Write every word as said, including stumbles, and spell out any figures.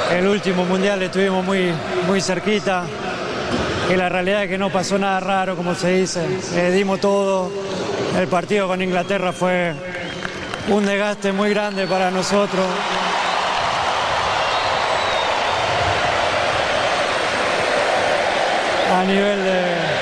el último mundial estuvimos muy, muy cerquita. Y la realidad es que no pasó nada raro, como se dice. Eh, dimos todo. El partido con Inglaterra fue un desgaste muy grande para nosotros. A nivel de,